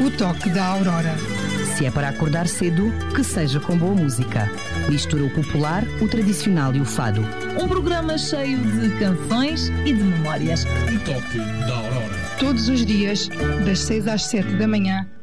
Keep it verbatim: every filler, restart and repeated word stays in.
O toque da Aurora. Se é para acordar cedo, que seja com boa música. Mistura o popular, o tradicional e o fado. Um programa cheio de canções e de memórias. O toque da Aurora. Todos os dias, das seis às sete da manhã,